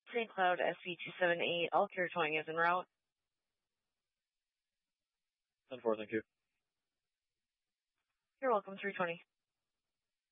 St. Cloud SV278, all Cure 20 is en route. 10-4, thank you. You're welcome, 320.